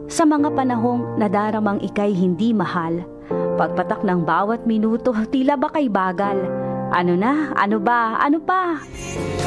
Sa mga panahong nadaramang ika'y hindi mahal, pagpatak ng bawat minuto tila ba kay bagal. Ano na? Ano ba? Ano pa?